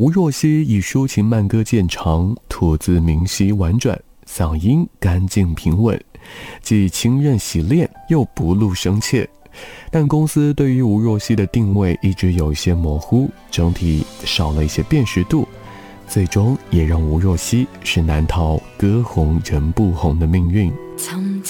吴若希以抒情慢歌见长，吐字明晰婉转，嗓音干净平稳，既清韧洗练又不露声怯。但公司对于吴若希的定位一直有一些模糊，整体少了一些辨识度，最终也让吴若希是难逃歌红人不红的命运。